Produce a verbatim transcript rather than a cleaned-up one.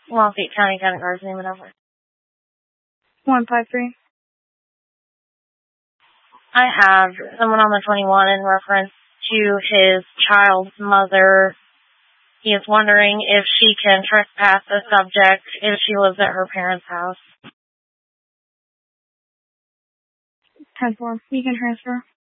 Lafayette County County Guards, name it over. one five three. I have someone on the twenty-one in reference to his child's mother. He is wondering if she can trespass the subject if she lives at her parents' house. ten four. You can transfer.